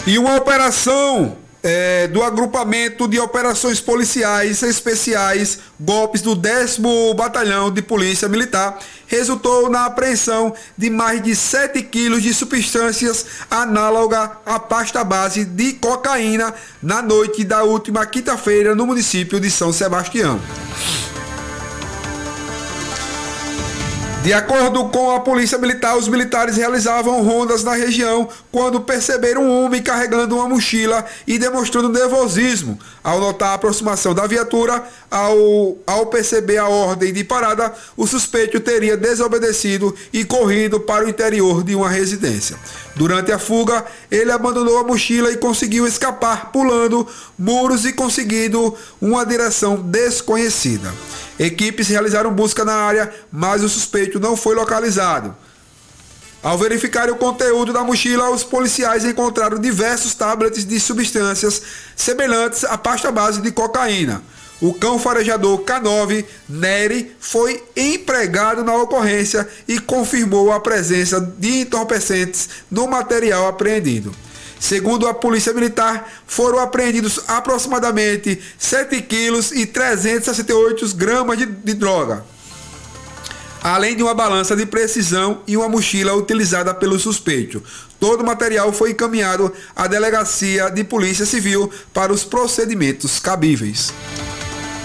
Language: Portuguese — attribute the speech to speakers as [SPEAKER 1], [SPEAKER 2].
[SPEAKER 1] E uma operação do agrupamento de operações policiais especiais, golpes do 10º Batalhão de Polícia Militar, resultou na apreensão de mais de 7 quilos de substâncias análogas à pasta base de cocaína na noite da última quinta-feira no município de São Sebastião. De acordo com a Polícia Militar, os militares realizavam rondas na região quando perceberam um homem carregando uma mochila e demonstrando nervosismo. Ao notar a aproximação da viatura, ao perceber a ordem de parada, o suspeito teria desobedecido e corrido para o interior de uma residência. Durante a fuga, ele abandonou a mochila e conseguiu escapar, pulando muros e conseguindo uma direção desconhecida. Equipes realizaram busca na área, mas o suspeito não foi localizado. Ao verificar o conteúdo da mochila, os policiais encontraram diversos tablets de substâncias semelhantes à pasta base de cocaína. O cão farejador K9 Nery foi empregado na ocorrência e confirmou a presença de entorpecentes no material apreendido. Segundo a Polícia Militar, foram apreendidos aproximadamente 7 quilos e 368 gramas de droga, além de uma balança de precisão e uma mochila utilizada pelo suspeito. Todo o material foi encaminhado à Delegacia de Polícia Civil para os procedimentos cabíveis.